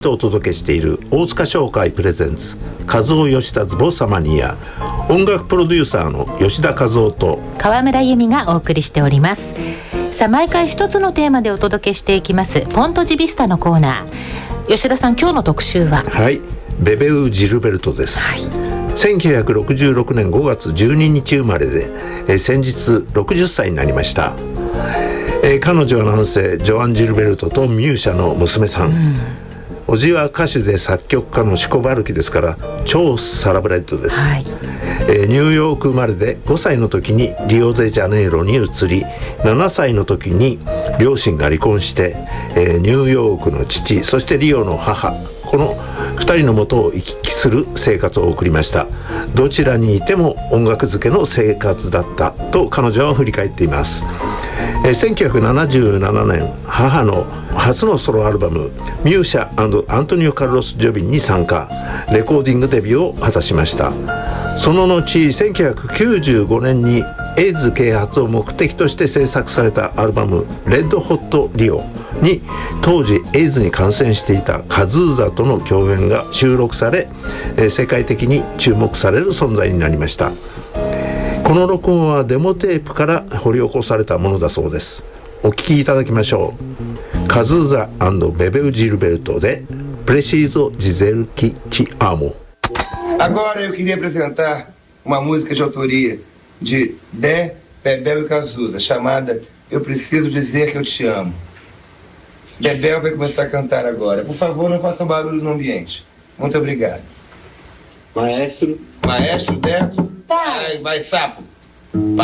とお届けしている大塚商会プレゼンツ和夫吉田ズボサマニア、音楽プロデューサーの吉田和夫と川村由美がお送りしております。さあ、毎回一つのテーマでお届けしていきますポントジビスタのコーナー。吉田さん、今日の特集は？ はい、ベベウ・ジルベルトです、1966年5月12日生まれで、先日60歳になりました。彼女はなんせジョアン・ジルベルトとミューシャの娘さん、叔父は歌手で作曲家のシコバルキですから超サラブレッドです、ニューヨーク生まれで5歳の時にリオデジャネイロに移り、7歳の時に両親が離婚して、ニューヨークの父、そしてリオの母、この2人のもとを行き来する生活を送りました。どちらにいても音楽漬けの生活だったと彼女は振り返っています。1977年、母の初のソロアルバムミューシャ&アントニオ・カルロス・ジョビンに参加、レコーディングデビューを果たしました。その後1995年にエイズ啓発を目的として制作されたアルバムレッドホットリオに当時エイズに感染していたカズーザとの共演が収録され、世界的に注目される存在になりました。この録音はデモテープから掘り起こされたものだそうです。お聞きいただきましょう。カズーザ&ベベウ・ジルベルトでプレシーゾ・ジゼルキ・チ・アモ。 Agora eu queria apresentar uma música de autoria de Dé, Bebel e Cazuza, chamada Eu Preciso Dizer Que Eu Te Amo. Bebel vai começar a cantar agora. Por favor, não faça barulho no ambiente. Muito obrigado. Maestro. Maestro, Dé. Vai, sapo.